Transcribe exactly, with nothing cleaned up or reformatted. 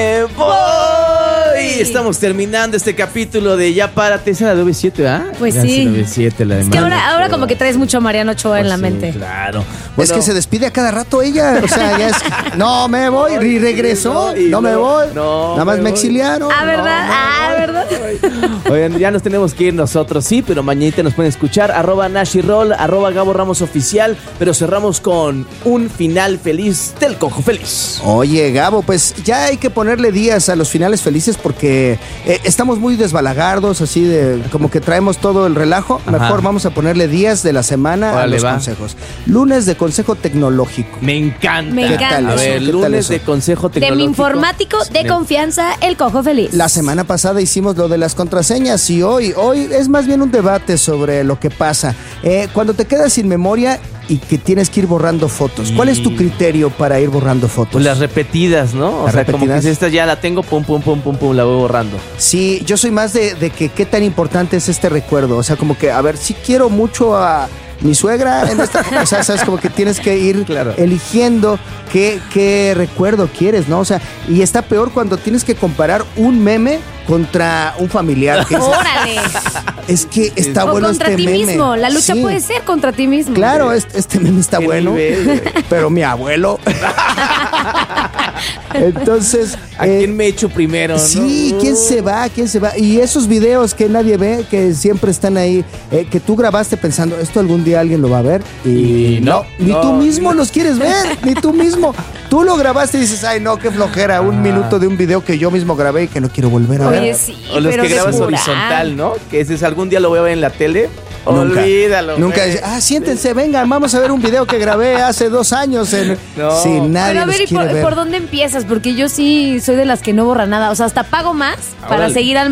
Me voy. Estamos terminando este capítulo de Ya Párate. ¿Esa es la de B siete, ¿ah? Pues Era sí. la B siete, la de Es que Mariano ahora, ahora Ochoa. como que traes mucho a Mariano Ochoa Pues en la sí, mente. claro. Es que se despide a cada rato ella. O sea, ya es. No me voy. Y regresó. y No me voy. no Nada más me voy. exiliaron. Ah, ¿verdad? No, ah, ¿verdad? Oigan, ya nos tenemos que ir nosotros, sí, pero mañanita nos pueden escuchar, arroba Nashiroll, arroba Gabo Ramos Oficial, pero cerramos con un final feliz del Cojo Feliz. Oye, Gabo, pues ya hay que ponerle días a los finales felices porque eh, estamos muy desbalagardos, así de como que traemos todo el relajo. Ajá. Mejor vamos a ponerle días de la semana Órale, a los va. consejos. Lunes de consejo tecnológico. Me encanta. Me encanta. ¿Qué tal A eso? ver, ¿Qué tal lunes eso? de consejo De tecnológico. mi informático de Me- confianza, el Cojo Feliz. La semana pasada hicimos lo de las contraseñas y hoy, hoy es más bien un debate sobre lo que pasa. Eh, cuando te quedas sin memoria y que tienes que ir borrando fotos, ¿cuál es tu criterio para ir borrando fotos? Pues las repetidas, ¿no? O Las sea, como repetidas. que si esta ya la tengo, pum, pum, pum, pum, pum, la voy borrando. Sí, yo soy más de, de que qué tan importante es este recuerdo. O sea, como que, a ver, sí quiero mucho a mi suegra en esta. O sea, sabes, como que tienes que ir Claro. eligiendo qué, qué recuerdo quieres, ¿no? O sea, y está peor cuando tienes que comparar un meme contra un familiar. Que dices, ¡Órale! es que está O bueno contra este ti meme. mismo. La lucha Sí. puede ser contra ti mismo. Claro, este, este meme está Qué bueno, nivel, güey. pero mi abuelo. Entonces, ¿A eh, quién me echo primero, no? sí, ¿quién se va? ¿Quién se va? Y esos videos que nadie ve, que siempre están ahí, eh, que tú grabaste pensando, esto algún día alguien lo va a ver. Y, Y no, ni no. tú mismo los quieres ver, ni tú mismo. Tú lo grabaste y dices, ay, no, qué flojera, un Ah. minuto de un video que yo mismo grabé y que no quiero volver a ver. Oye, sí, O los pero que de grabas pura. horizontal, ¿no? Que dices, algún día lo voy a ver en la tele. Nunca, Olvídalo. Nunca güey. dice, ah, siéntense, vengan, vamos a ver un video que grabé hace dos años. En... No. Sí, nadie Pero a ver, los ¿y por, quiere ver. por dónde empiezas? Porque yo sí soy de las que no borra nada. O sea, hasta pago más para Órale. seguir al